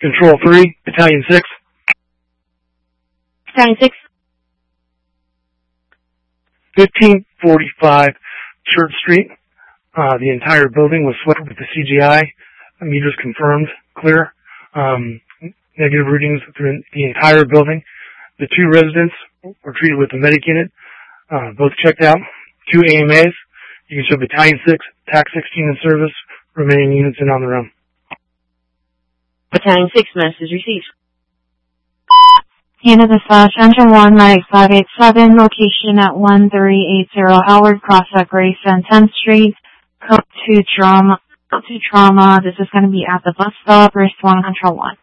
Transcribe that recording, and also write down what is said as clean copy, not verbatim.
Control 3, Battalion 6. Battalion 6. 1545 Church Street. The entire building was swept with the CGI. Meters confirmed, clear. Negative readings through the entire building. The 2 residents were treated with the medic unit. Both checked out. 2 AMAs. You can show Battalion 6, TAC 16 in service. Remaining units in on their own. Battalion 6, message received. Unit dispatch, engine 1, medic 587, location at 1380 Howard Cross at Grayson, 10th Street, code 2 trauma. This is going to be at the bus stop, respond control 1.